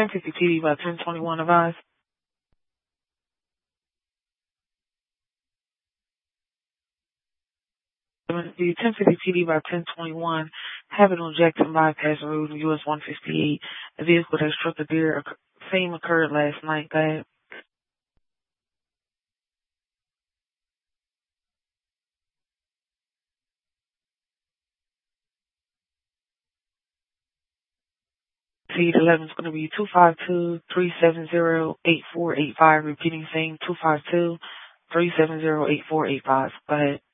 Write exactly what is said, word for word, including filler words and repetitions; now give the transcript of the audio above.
ten fifty T D by ten twenty-one advised. The ten fifty T D by ten twenty-one, having on Jackson Bypass Road, U S one fifty-eight. A vehicle that struck a deer. Same occurred last night. Go ahead. Seed eleven is going to be two five two, three seven zero, eight four eight five. Repeating same two five two, three seven zero, eight four eight five. Go ahead.